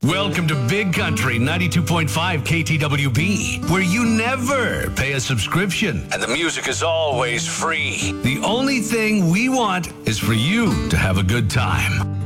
Welcome to Big Country 92.5 KTWB, where you never pay a subscription and the music is always free. The only thing we want is for you to have a good time.